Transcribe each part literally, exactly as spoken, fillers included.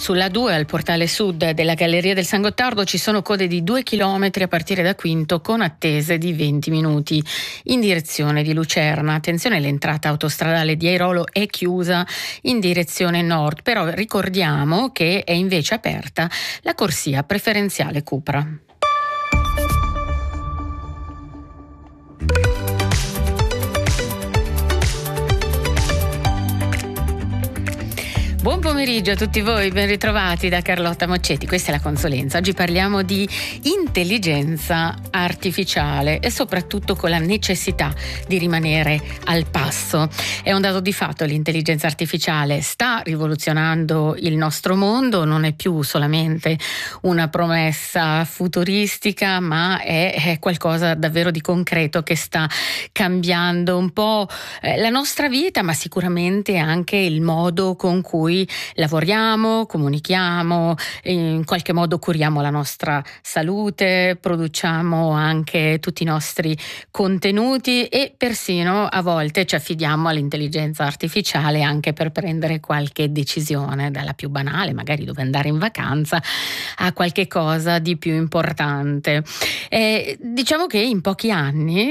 Sulla due, al portale sud della Galleria del San Gottardo, ci sono code di due chilometri a partire da Quinto, con attese di venti minuti in direzione di Lucerna. Attenzione, l'entrata autostradale di Airolo è chiusa in direzione nord, però ricordiamo che è invece aperta la corsia preferenziale Cupra. Buon pomeriggio a tutti voi, ben ritrovati da Carlotta Moccetti. Questa è la Consulenza. Oggi parliamo di intelligenza artificiale e soprattutto con la necessità di rimanere al passo. È un dato di fatto, l'intelligenza artificiale sta rivoluzionando il nostro mondo, non è più solamente una promessa futuristica, ma è, è qualcosa davvero di concreto che sta cambiando un po' la nostra vita, ma sicuramente anche il modo con cui lavoriamo, comunichiamo, in qualche modo curiamo la nostra salute, produciamo anche tutti i nostri contenuti e persino a volte ci affidiamo all'intelligenza artificiale anche per prendere qualche decisione, dalla più banale, magari dove andare in vacanza, a qualche cosa di più importante. Eh, diciamo che in pochi anni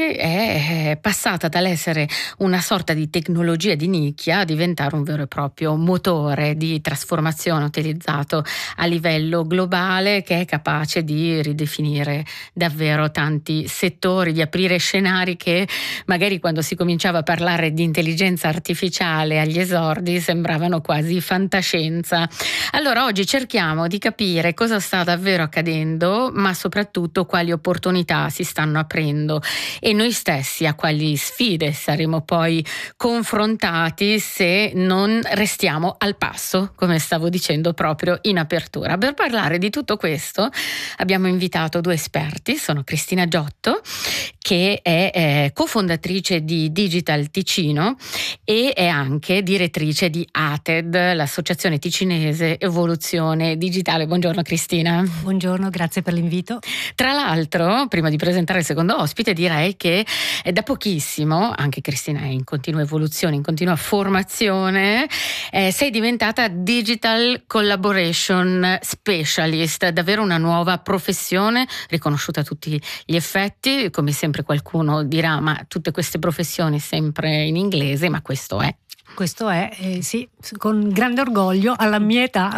è passata dall'essere una sorta di tecnologia di nicchia a diventare un vero e proprio motore di trasformazione utilizzato a livello globale, che è capace di ridefinire davvero tanti settori, di aprire scenari che magari quando si cominciava a parlare di intelligenza artificiale agli esordi sembravano quasi fantascienza. Allora oggi cerchiamo di capire cosa sta davvero accadendo, ma soprattutto quali opportunità si stanno aprendo e noi stessi a quali sfide saremo poi confrontati se non restiamo al passo, come stavo dicendo proprio in apertura. Per parlare di tutto questo abbiamo invitato due esperti. Sono Cristina Giotto, che è eh, cofondatrice di Digital Ticino e è anche direttrice di A T E D, l'Associazione Ticinese Evoluzione Digitale. Buongiorno Cristina. Buongiorno, grazie per l'invito. Tra l'altro, prima di presentare il secondo ospite, direi che è da pochissimo, anche Cristina è in continua evoluzione, in continua formazione, eh, sei diventata Digital Collaboration Specialist, davvero una nuova professione riconosciuta a tutti gli effetti. Come sempre qualcuno dirà, ma tutte queste professioni sempre in inglese, ma questo è. Questo è, eh, sì, con grande orgoglio, alla mia età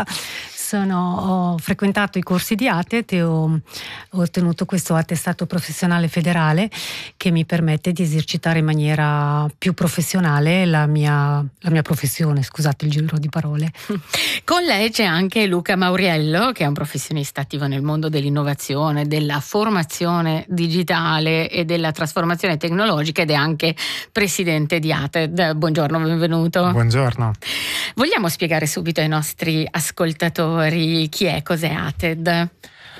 sono, ho frequentato i corsi di A T E D e ho, ho ottenuto questo attestato professionale federale che mi permette di esercitare in maniera più professionale la mia, la mia professione, scusate il giro di parole. Con lei c'è anche Luca Mauriello, che è un professionista attivo nel mondo dell'innovazione, della formazione digitale e della trasformazione tecnologica ed è anche presidente di A T E D. Buongiorno, benvenuto. Buongiorno. Vogliamo spiegare subito ai nostri ascoltatori chi è, cos'è A T E D?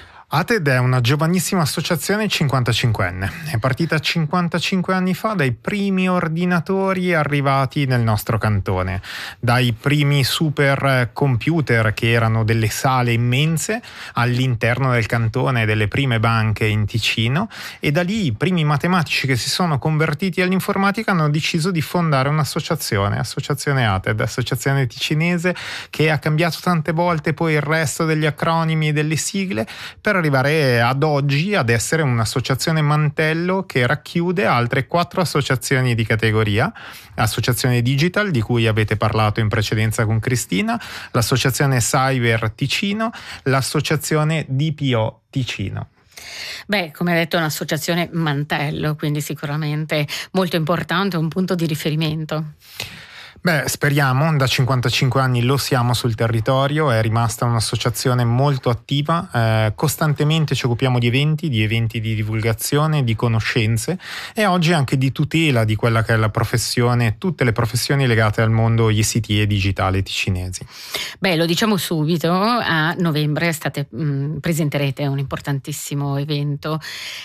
A T E D è una giovanissima associazione cinquantacinquenne. È partita cinquantacinque anni fa dai primi ordinatori arrivati nel nostro cantone, dai primi super computer che erano delle sale immense all'interno del cantone, delle prime banche in Ticino, e da lì i primi matematici che si sono convertiti all'informatica hanno deciso di fondare un'associazione, Associazione A T E D, Associazione Ticinese, che ha cambiato tante volte poi il resto degli acronimi e delle sigle per arrivare ad oggi ad essere un'associazione mantello che racchiude altre quattro associazioni di categoria: l'associazione Digital, di cui avete parlato in precedenza con Cristina, l'associazione Cyber Ticino, l'associazione D P O Ticino. Beh, come detto, è un'associazione mantello, quindi sicuramente molto importante, un punto di riferimento. Beh, speriamo, da cinquantacinque anni lo siamo sul territorio, è rimasta un'associazione molto attiva, eh, costantemente ci occupiamo di eventi, di eventi di divulgazione, di conoscenze e oggi anche di tutela di quella che è la professione, tutte le professioni legate al mondo I C T e digitale ticinesi. Beh, lo diciamo subito, a novembre state, mh, presenterete un importantissimo evento,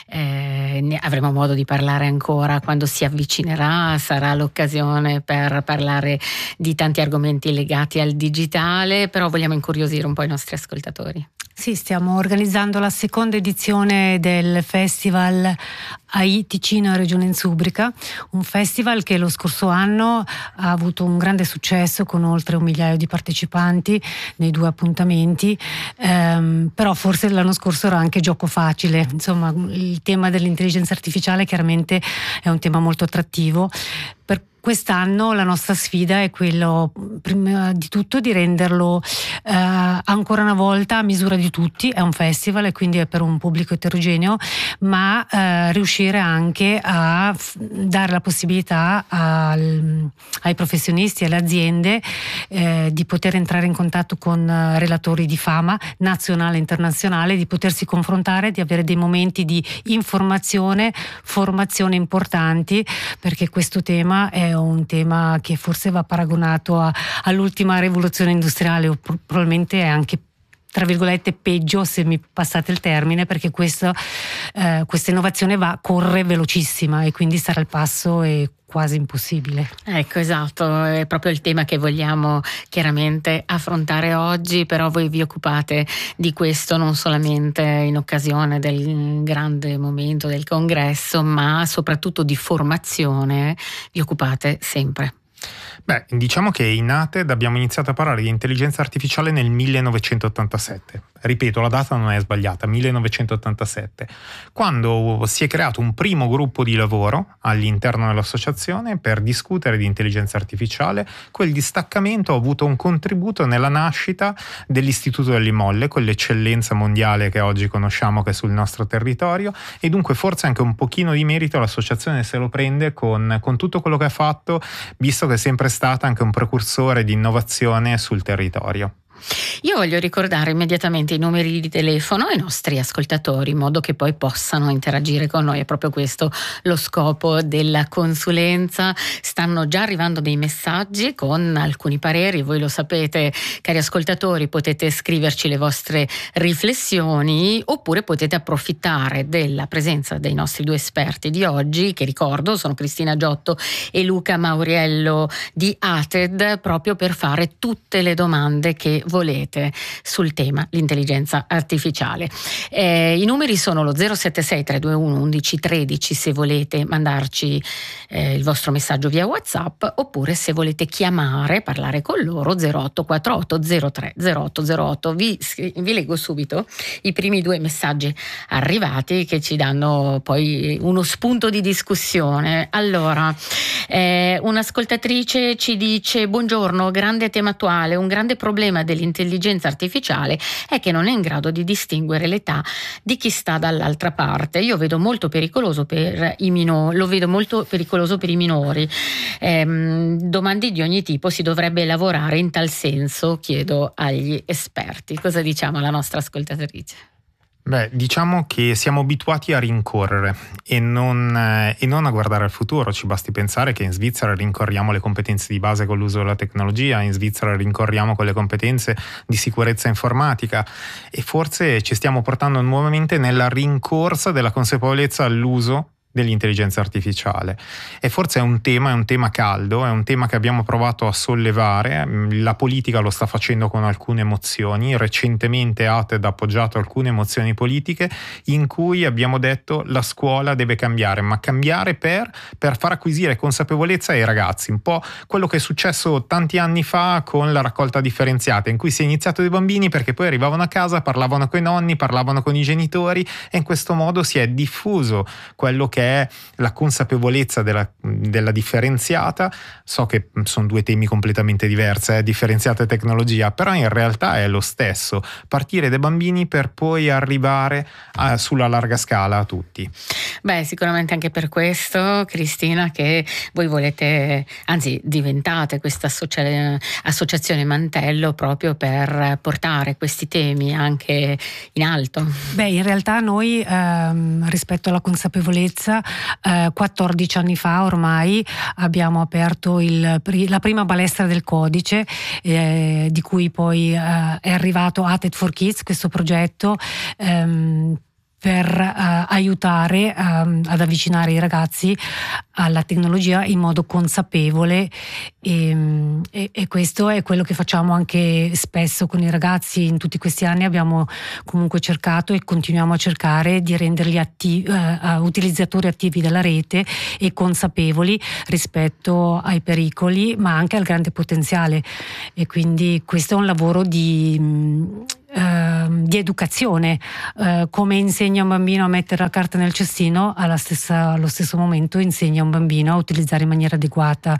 eh, ne avremo modo di parlare ancora quando si avvicinerà, sarà l'occasione per parlare di tanti argomenti legati al digitale, però vogliamo incuriosire un po' i nostri ascoltatori. Sì, stiamo organizzando la seconda edizione del festival A I Ticino e Regione Insubrica, un festival che lo scorso anno ha avuto un grande successo con oltre un migliaio di partecipanti nei due appuntamenti, ehm, però forse l'anno scorso era anche gioco facile. Insomma, il tema dell'intelligenza artificiale chiaramente è un tema molto attrattivo. Per quest'anno la nostra sfida è quello, prima di tutto, di renderlo eh, ancora una volta a misura di tutti. È un festival e quindi è per un pubblico eterogeneo, ma eh, riuscire anche a f- dare la possibilità al, ai professionisti, alle aziende eh, di poter entrare in contatto con eh, relatori di fama nazionale e internazionale, di potersi confrontare, di avere dei momenti di informazione, formazione importanti, perché questo tema è un tema che forse va paragonato a, all'ultima rivoluzione industriale, o pro- probabilmente è anche, tra virgolette, peggio, se mi passate il termine, perché questo, eh, questa innovazione va, corre velocissima e quindi stare al passo è quasi impossibile. Ecco, esatto, è proprio il tema che vogliamo chiaramente affrontare oggi, però voi vi occupate di questo non solamente in occasione del grande momento del congresso, ma soprattutto di formazione, vi occupate sempre. Beh, diciamo che in A T E D abbiamo iniziato a parlare di intelligenza artificiale nel millenovecentottantasette. Ripeto, la data non è sbagliata, millenovecentottantasette, quando si è creato un primo gruppo di lavoro all'interno dell'associazione per discutere di intelligenza artificiale. Quel distaccamento ha avuto un contributo nella nascita dell'Istituto dell'I Molle, quell'eccellenza mondiale che oggi conosciamo, che è sul nostro territorio, e dunque forse anche un pochino di merito l'associazione se lo prende con, con tutto quello che ha fatto, visto che è sempre stata anche un precursore di innovazione sul territorio. Io voglio ricordare immediatamente i numeri di telefono ai nostri ascoltatori in modo che poi possano interagire con noi. È proprio questo lo scopo della consulenza. Stanno già arrivando dei messaggi con alcuni pareri, voi lo sapete cari ascoltatori, potete scriverci le vostre riflessioni oppure potete approfittare della presenza dei nostri due esperti di oggi, che ricordo sono Cristina Giotto e Luca Mauriello di A T E D, proprio per fare tutte le domande che volete sul tema l'intelligenza artificiale. Eh, I numeri sono lo zero sette sei tre due uno uno uno uno tre se volete mandarci eh, il vostro messaggio via WhatsApp, oppure se volete chiamare, parlare con loro, zero otto quattro otto zero tre zero otto zero otto. Vi, vi leggo subito i primi due messaggi arrivati che ci danno poi uno spunto di discussione. Allora, eh, un'ascoltatrice ci dice: buongiorno, grande tema attuale, un grande problema dell'intelligenza artificiale è che non è in grado di distinguere l'età di chi sta dall'altra parte. Io vedo molto pericoloso per i minori, lo vedo molto pericoloso per i minori. Ehm, domande di ogni tipo, si dovrebbe lavorare in tal senso, chiedo agli esperti. Cosa diciamo alla nostra ascoltatrice? Beh, diciamo che siamo abituati a rincorrere e non, eh, e non a guardare al futuro. Ci basti pensare che in Svizzera rincorriamo le competenze di base con l'uso della tecnologia, in Svizzera rincorriamo con le competenze di sicurezza informatica, e forse ci stiamo portando nuovamente nella rincorsa della consapevolezza all'uso dell'intelligenza artificiale. E forse è un tema, è un tema caldo, è un tema che abbiamo provato a sollevare. La politica lo sta facendo con alcune mozioni. Recentemente A T E D ha appoggiato alcune mozioni politiche in cui abbiamo detto la scuola deve cambiare, ma cambiare per, per far acquisire consapevolezza ai ragazzi, un po' quello che è successo tanti anni fa con la raccolta differenziata, in cui si è iniziato dai bambini perché poi arrivavano a casa, parlavano con i nonni, parlavano con i genitori, e in questo modo si è diffuso quello che è la consapevolezza della, della differenziata. So che sono due temi completamente diversi, eh, differenziata e tecnologia, però in realtà è lo stesso, partire dai bambini per poi arrivare a, sulla larga scala a tutti. Beh, sicuramente anche per questo, Cristina, che voi volete, anzi diventate questa associa- associazione Mantello proprio per portare questi temi anche in alto. Beh, in realtà noi ehm, rispetto alla consapevolezza Eh, quattordici anni fa ormai abbiamo aperto il, la prima balestra del codice, eh, di cui poi eh, è arrivato A T E D for Kids, questo progetto ehm, per uh, aiutare um, ad avvicinare i ragazzi alla tecnologia in modo consapevole e, e, e questo è quello che facciamo anche spesso con i ragazzi. In tutti questi anni abbiamo comunque cercato e continuiamo a cercare di renderli atti- uh, utilizzatori attivi della rete e consapevoli rispetto ai pericoli ma anche al grande potenziale, e quindi questo è un lavoro di mh, Uh, di educazione. Uh, come insegna un bambino a mettere la carta nel cestino, alla stessa, allo stesso momento insegna un bambino a utilizzare in maniera adeguata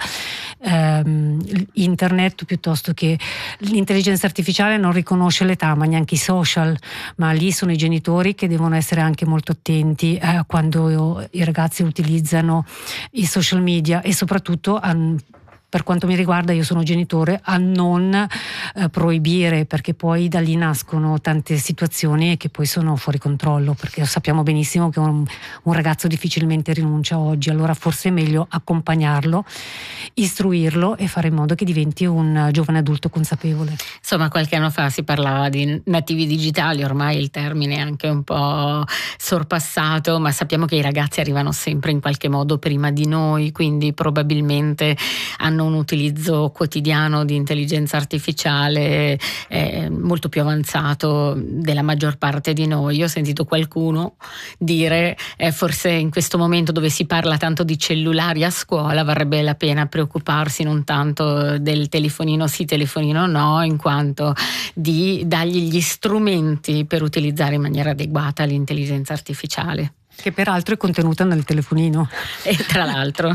uh, internet, piuttosto che l'intelligenza artificiale non riconosce l'età, ma neanche i social, ma lì sono i genitori che devono essere anche molto attenti uh, quando i ragazzi utilizzano i social media, e soprattutto a per quanto mi riguarda, io sono genitore, a non eh, proibire, perché poi da lì nascono tante situazioni che poi sono fuori controllo, perché sappiamo benissimo che un, un ragazzo difficilmente rinuncia oggi, allora forse è meglio accompagnarlo, istruirlo e fare in modo che diventi un giovane adulto consapevole. Insomma, qualche anno fa si parlava di nativi digitali, ormai il termine è anche un po' sorpassato, ma sappiamo che i ragazzi arrivano sempre in qualche modo prima di noi, quindi probabilmente hanno un utilizzo quotidiano di intelligenza artificiale eh, molto più avanzato della maggior parte di noi. Io ho sentito qualcuno dire eh, forse in questo momento dove si parla tanto di cellulari a scuola varrebbe la pena preoccuparsi non tanto del telefonino sì, telefonino no, in quanto di dargli gli strumenti per utilizzare in maniera adeguata l'intelligenza artificiale. Che peraltro è contenuta nel telefonino. E tra l'altro.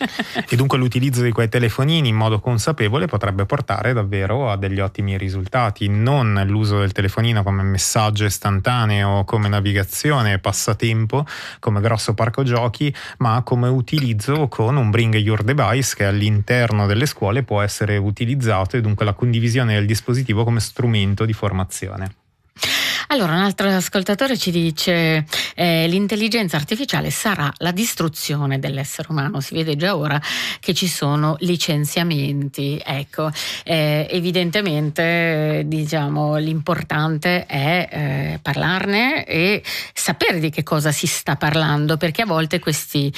E dunque l'utilizzo di quei telefonini in modo consapevole potrebbe portare davvero a degli ottimi risultati, non l'uso del telefonino come messaggio istantaneo, come navigazione, passatempo, come grosso parco giochi, ma come utilizzo con un Bring Your Device che all'interno delle scuole può essere utilizzato, e dunque la condivisione del dispositivo come strumento di formazione. Allora, un altro ascoltatore ci dice eh, l'intelligenza artificiale sarà la distruzione dell'essere umano. Si vede già ora che ci sono licenziamenti. Ecco, eh, evidentemente diciamo l'importante è eh, parlarne e sapere di che cosa si sta parlando, perché a volte questi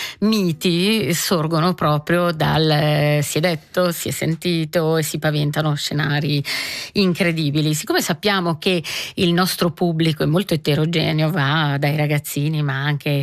miti sorgono proprio dal eh, si è detto, si è sentito, e si paventano scenari incredibili. Siccome sappiamo che il nostro pubblico è molto eterogeneo, va dai ragazzini ma anche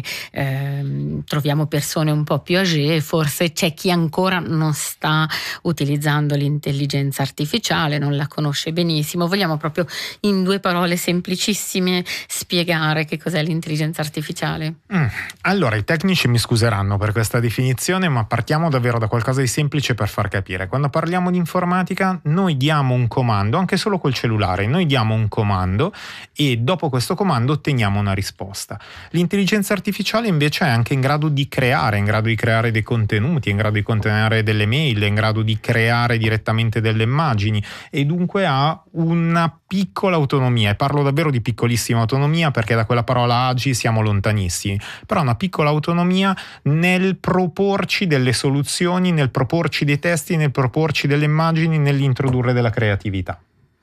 ehm, troviamo persone un po' più âgée, forse c'è chi ancora non sta utilizzando l'intelligenza artificiale, non la conosce benissimo. Vogliamo proprio in due parole semplicissime spiegare che cos'è l'intelligenza artificiale? Mm. Allora, i tecnici mi scuseranno per questa definizione, ma partiamo davvero da qualcosa di semplice per far capire. Quando parliamo di informatica, noi diamo un comando, anche solo col cellulare, noi diamo un comando e dopo questo comando otteniamo una risposta. L'intelligenza artificiale invece è anche in grado di creare, in grado di creare dei contenuti, in grado di contenere delle mail, in grado di creare direttamente delle immagini, e dunque ha una piccola autonomia, e parlo davvero di piccolissima autonomia perché da quella parola agi siamo lontanissimi, però una piccola autonomia nel proporci delle soluzioni, nel proporci dei testi, nel proporci delle immagini, nell'introdurre della creatività.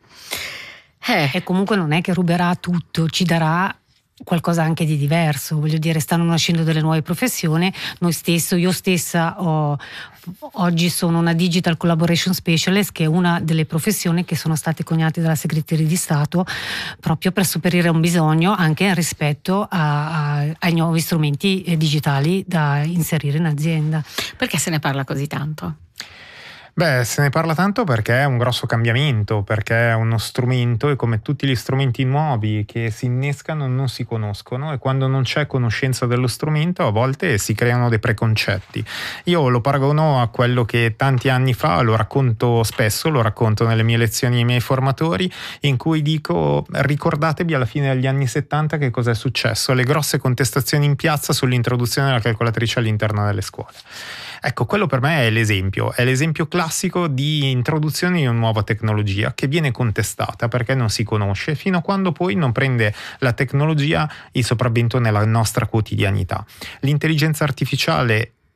Eh. E comunque non è che ruberà tutto, ci darà qualcosa anche di diverso. Voglio dire, stanno nascendo delle nuove professioni. Noi stesso, io stessa ho, oggi sono una Digital Collaboration Specialist, che è una delle professioni che sono state coniate dalla Segreteria di Stato proprio per sopperire a un bisogno anche rispetto a, a, ai nuovi strumenti digitali da inserire in azienda. Perché se ne parla così tanto? Beh, se ne parla tanto perché è un grosso cambiamento, perché è uno strumento, e come tutti gli strumenti nuovi che si innescano non si conoscono, e quando non c'è conoscenza dello strumento a volte si creano dei preconcetti. Io lo paragono a quello che tanti anni fa, lo racconto spesso, lo racconto nelle mie lezioni ai miei formatori, in cui dico: ricordatevi alla fine degli anni settanta che cosa è successo, le grosse contestazioni in piazza sull'introduzione della calcolatrice all'interno delle scuole. Ecco, quello per me è l'esempio, è l'esempio classico di introduzione di una nuova tecnologia che viene contestata perché non si conosce, fino a quando poi non prende la tecnologia il sopravvento nella nostra quotidianità. L'intelligenza artificiale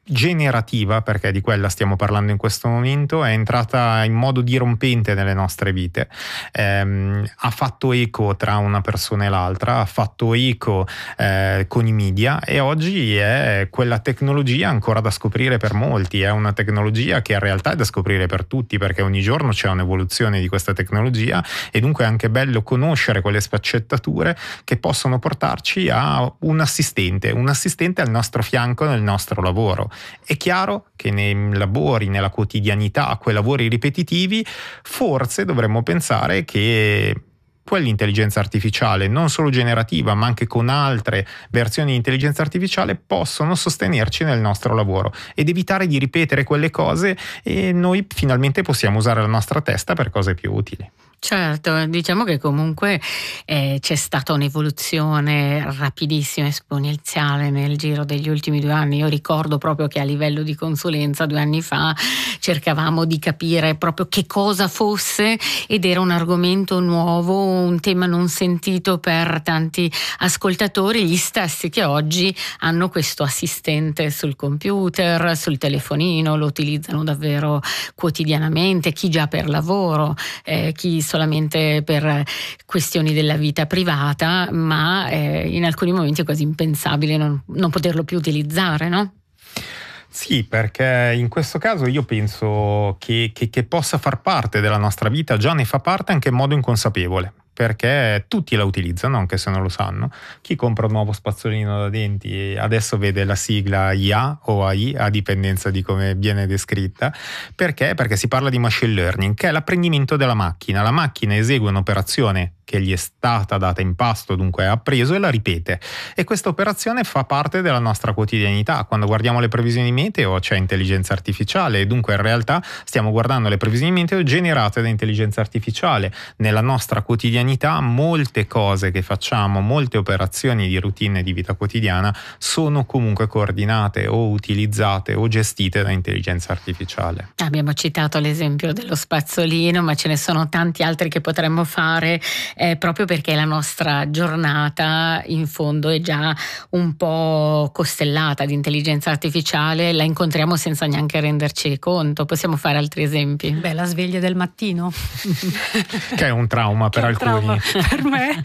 generativa, perché di quella stiamo parlando in questo momento, è entrata in modo dirompente nelle nostre vite, ehm, ha fatto eco tra una persona e l'altra, ha fatto eco eh, con i media, e oggi è quella tecnologia ancora da scoprire per molti, è una tecnologia che in realtà è da scoprire per tutti, perché ogni giorno c'è un'evoluzione di questa tecnologia, e dunque è anche bello conoscere quelle sfaccettature che possono portarci a un assistente, un assistente al nostro fianco nel nostro lavoro. È chiaro che nei lavori, nella quotidianità, quei lavori ripetitivi, forse dovremmo pensare che quell'intelligenza artificiale, non solo generativa, ma anche con altre versioni di intelligenza artificiale, possono sostenerci nel nostro lavoro ed evitare di ripetere quelle cose, e noi finalmente possiamo usare la nostra testa per cose più utili. Certo, diciamo che comunque eh, c'è stata un'evoluzione rapidissima, esponenziale nel giro degli ultimi due anni. Io ricordo proprio che a livello di consulenza due anni fa cercavamo di capire proprio che cosa fosse, ed era un argomento nuovo, un tema non sentito per tanti ascoltatori, gli stessi che oggi hanno questo assistente sul computer, sul telefonino, lo utilizzano davvero quotidianamente, chi già per lavoro, eh, chi solamente per questioni della vita privata, ma eh, in alcuni momenti è quasi impensabile non, non poterlo più utilizzare, no? Sì, perché in questo caso io penso che, che, che possa far parte della nostra vita, già ne fa parte anche in modo inconsapevole, perché tutti la utilizzano, anche se non lo sanno. Chi compra un nuovo spazzolino da denti adesso vede la sigla I A o A I, a dipendenza di come viene descritta. Perché? Perché si parla di machine learning, che è l'apprendimento della macchina. La macchina esegue un'operazione che gli è stata data in pasto, dunque ha appreso, e la ripete. E questa operazione fa parte della nostra quotidianità. Quando guardiamo le previsioni meteo c'è intelligenza artificiale, e dunque in realtà stiamo guardando le previsioni meteo generate da intelligenza artificiale. Nella nostra quotidianità molte cose che facciamo, molte operazioni di routine di vita quotidiana sono comunque coordinate o utilizzate o gestite da intelligenza artificiale. Abbiamo citato l'esempio dello spazzolino, ma ce ne sono tanti altri che potremmo fare, eh, proprio perché la nostra giornata in fondo è già un po' costellata di intelligenza artificiale, la incontriamo senza neanche renderci conto. Possiamo fare altri esempi? Beh, la sveglia del mattino. Che è un trauma per alcuni. Trauma per me.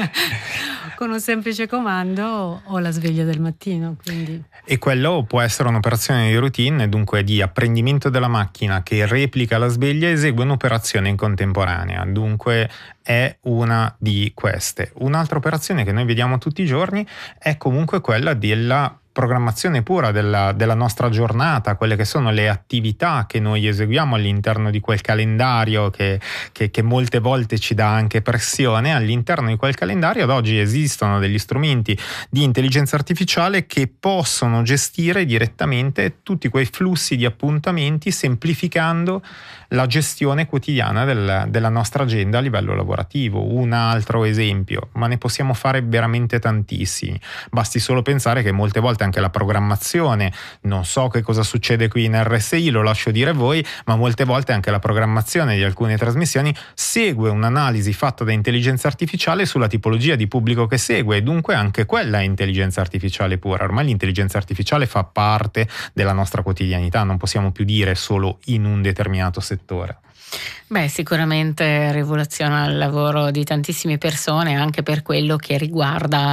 Con un semplice comando ho la sveglia del mattino. Quindi. E quello può essere un'operazione di routine, dunque di apprendimento della macchina che replica la sveglia e esegue un'operazione in contemporanea. Dunque è una di queste. Un'altra operazione che noi vediamo tutti i giorni è comunque quella della programmazione pura della, della nostra giornata, quelle che sono le attività che noi eseguiamo all'interno di quel calendario che, che, che molte volte ci dà anche pressione. All'interno di quel calendario ad oggi esistono degli strumenti di intelligenza artificiale che possono gestire direttamente tutti quei flussi di appuntamenti, semplificando la gestione quotidiana del, della nostra agenda a livello lavorativo. Un altro esempio, ma ne possiamo fare veramente tantissimi. Basti solo pensare che molte volte anche la programmazione, non so che cosa succede qui in R S I, lo lascio dire a voi, ma molte volte anche la programmazione di alcune trasmissioni segue un'analisi fatta da intelligenza artificiale sulla tipologia di pubblico che segue, e dunque anche quella è intelligenza artificiale pura. Ormai l'intelligenza artificiale fa parte della nostra quotidianità, non possiamo più dire solo in un determinato settore. Beh, sicuramente rivoluziona il lavoro di tantissime persone, anche per quello che riguarda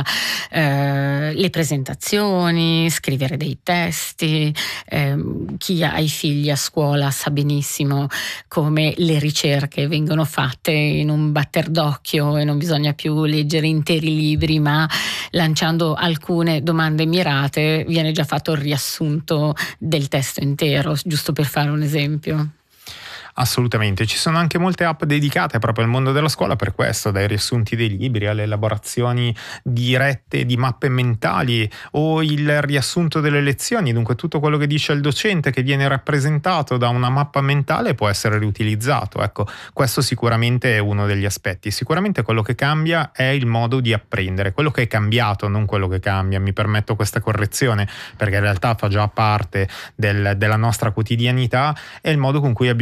eh, le presentazioni, scrivere dei testi. Eh, chi ha i figli a scuola sa benissimo come le ricerche vengono fatte in un batter d'occhio, e non bisogna più leggere interi libri, ma lanciando alcune domande mirate viene già fatto il riassunto del testo intero, giusto per fare un esempio. Assolutamente, ci sono anche molte app dedicate proprio al mondo della scuola per questo, dai riassunti dei libri alle elaborazioni dirette di mappe mentali o il riassunto delle lezioni. Dunque tutto quello che dice il docente, che viene rappresentato da una mappa mentale, può essere riutilizzato. Ecco, questo sicuramente è uno degli aspetti. Sicuramente quello che cambia è il modo di apprendere, quello che è cambiato, non quello che cambia. Mi permetto questa correzione perché in realtà fa già parte del, della nostra quotidianità, è il modo con cui abbiamo di apprendere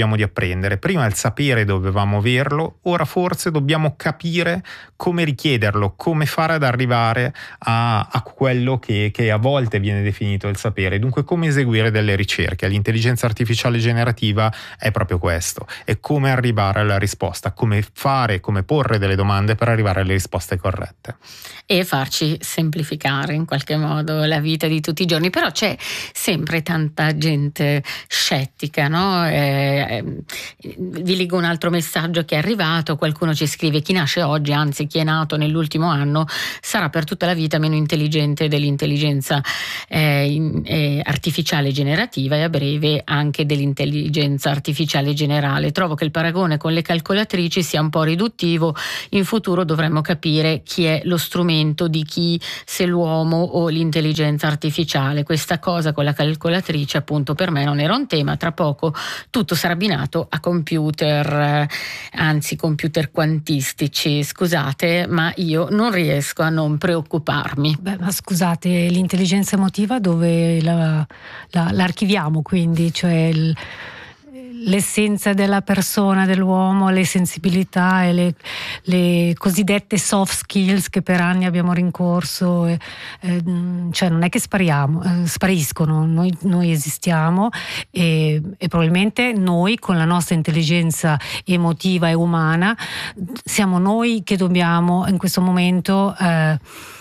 apprendere. Prima il sapere dovevamo averlo, ora forse dobbiamo capire come richiederlo, come fare ad arrivare a, a quello che, che a volte viene definito il sapere, dunque come eseguire delle ricerche. L'intelligenza artificiale generativa è proprio questo, è come arrivare alla risposta, come fare, come porre delle domande per arrivare alle risposte corrette. E farci semplificare in qualche modo la vita di tutti i giorni, però c'è sempre tanta gente scettica, no? Eh, eh, vi leggo un altro messaggio che è arrivato, qualcuno ci scrive: chi nasce oggi, anzi chi è nato nell'ultimo anno, sarà per tutta la vita meno intelligente dell'intelligenza eh, in, eh, artificiale generativa e a breve anche dell'intelligenza artificiale generale. Trovo che il paragone con le calcolatrici sia un po' riduttivo, in futuro dovremmo capire chi è lo strumento di chi, se l'uomo o l'intelligenza artificiale. Questa cosa con la calcolatrice appunto per me non era un tema, tra poco tutto sarà abbinato a computer, anzi computer quantistici. Scusate, ma io non riesco a non preoccuparmi. Beh, ma scusate, l'intelligenza emotiva dove la, la, l'archiviamo, quindi, cioè il, l'essenza della persona, dell'uomo, le sensibilità e le, le cosiddette soft skills che per anni abbiamo rincorso, e, e, cioè non è che spariamo, eh, spariscono, noi, noi esistiamo e, e probabilmente noi con la nostra intelligenza emotiva e umana siamo noi che dobbiamo in questo momento eh,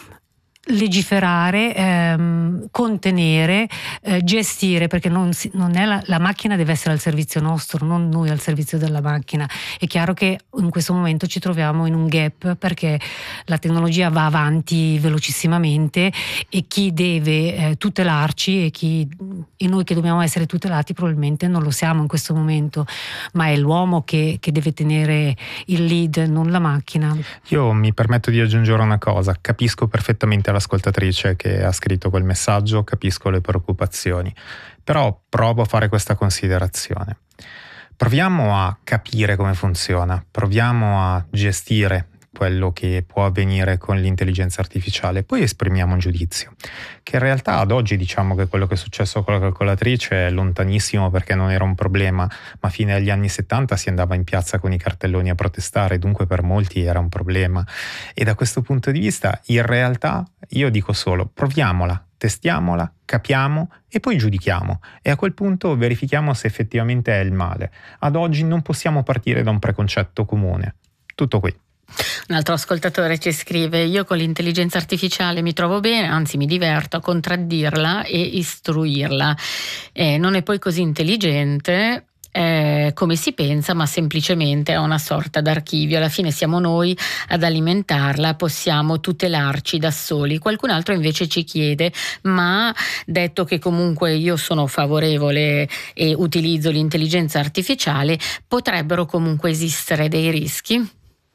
legiferare, ehm, contenere, eh, gestire, perché non, si, non è la, la macchina deve essere al servizio nostro, non noi al servizio della macchina. È chiaro che in questo momento ci troviamo in un gap perché la tecnologia va avanti velocissimamente e chi deve eh, tutelarci e, chi, e noi che dobbiamo essere tutelati probabilmente non lo siamo in questo momento, ma è l'uomo che, che deve tenere il lead, non la macchina. Io mi permetto di aggiungere una cosa: capisco perfettamente l'ascoltatrice che ha scritto quel messaggio, capisco le preoccupazioni, però provo a fare questa considerazione. Proviamo a capire come funziona, proviamo a gestire quello che può avvenire con l'intelligenza artificiale, poi esprimiamo un giudizio, che in realtà ad oggi diciamo che quello che è successo con la calcolatrice è lontanissimo perché non era un problema, ma a fine degli anni settanta si andava in piazza con i cartelloni a protestare, dunque per molti era un problema, e da questo punto di vista in realtà io dico solo proviamola, testiamola, capiamo e poi giudichiamo, e a quel punto verifichiamo se effettivamente è il male. Ad oggi non possiamo partire da un preconcetto comune. Tutto qui. Un altro ascoltatore ci scrive: io con l'intelligenza artificiale mi trovo bene, anzi mi diverto a contraddirla e istruirla. Eh, non è poi così intelligente eh, come si pensa, ma semplicemente è una sorta d'archivio. Alla fine siamo noi ad alimentarla, possiamo tutelarci da soli. Qualcun altro invece ci chiede: ma detto che comunque io sono favorevole e utilizzo l'intelligenza artificiale, potrebbero comunque esistere dei rischi?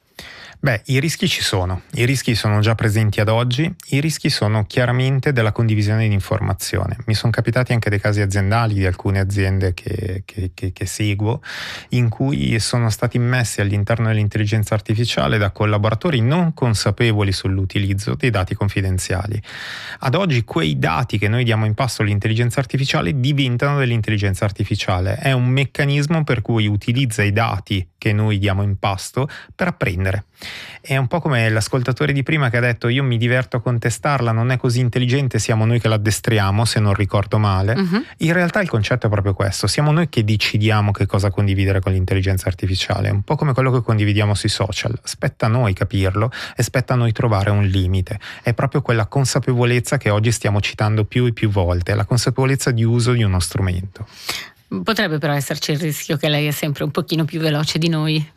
Beh, i rischi ci sono, i rischi sono già presenti ad oggi, i rischi sono chiaramente della condivisione di informazione. Mi sono capitati anche dei casi aziendali di alcune aziende che, che, che, che seguo, in cui sono stati immessi all'interno dell'intelligenza artificiale da collaboratori non consapevoli sull'utilizzo dei dati confidenziali. Ad oggi quei dati che noi diamo in pasto all'intelligenza artificiale diventano dell'intelligenza artificiale, è un meccanismo per cui utilizza i dati che noi diamo in pasto per apprendere. È un po' come l'ascoltatore di prima che ha detto: io mi diverto a contestarla, non è così intelligente, siamo noi che l'addestriamo, se non ricordo male. Uh-huh. In realtà il concetto è proprio questo: siamo noi che decidiamo che cosa condividere con l'intelligenza artificiale, è un po' come quello che condividiamo sui social, spetta a noi capirlo e spetta a noi trovare un limite. È proprio quella consapevolezza che oggi stiamo citando più e più volte, la consapevolezza di uso di uno strumento. Potrebbe però esserci il rischio che lei è sempre un pochino più veloce di noi.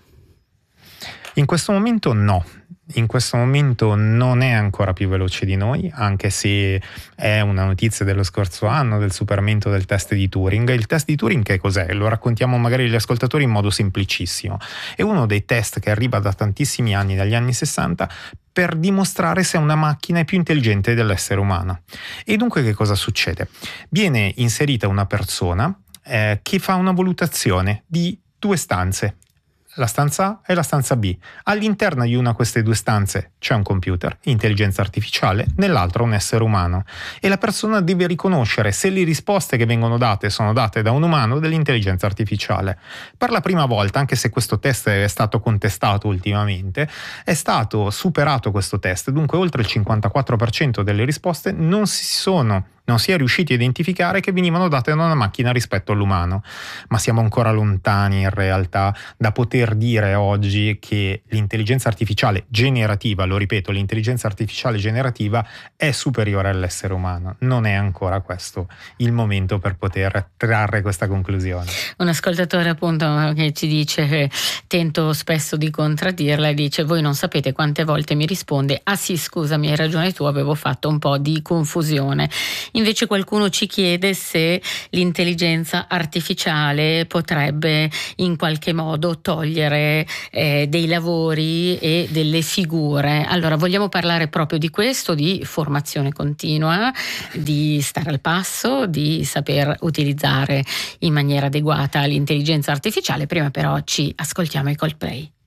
In questo momento no, in questo momento non è ancora più veloce di noi, anche se è una notizia dello scorso anno del superamento del test di Turing. Il test di Turing che cos'è? Lo raccontiamo magari agli ascoltatori in modo semplicissimo. È uno dei test che arriva da tantissimi anni, dagli anni sessanta, per dimostrare se una macchina è più intelligente dell'essere umano. E dunque che cosa succede? Viene inserita una persona eh, che fa una valutazione di due stanze. la stanza A e la stanza B. All'interno di una di queste due stanze c'è un computer, intelligenza artificiale, nell'altro un essere umano, e la persona deve riconoscere se le risposte che vengono date sono date da un umano o dell'intelligenza artificiale. Per la prima volta, anche se questo test è stato contestato ultimamente, è stato superato questo test, dunque oltre il cinquantaquattro per cento delle risposte non si sono non si è riusciti a identificare che venivano date da una macchina rispetto all'umano. Ma siamo ancora lontani in realtà da poter dire oggi che l'intelligenza artificiale generativa, lo ripeto, l'intelligenza artificiale generativa è superiore all'essere umano. Non è ancora questo il momento per poter trarre questa conclusione. Un ascoltatore appunto che ci dice, che tento spesso di contraddirla, e dice: voi non sapete quante volte mi risponde: ah sì, scusami, hai ragione tu, avevo fatto un po' di confusione. Invece qualcuno ci chiede se l'intelligenza artificiale potrebbe in qualche modo togliere eh, dei lavori e delle figure. Allora, vogliamo parlare proprio di questo, di formazione continua, di stare al passo, di saper utilizzare in maniera adeguata l'intelligenza artificiale. Prima però ci ascoltiamo i Coldplay.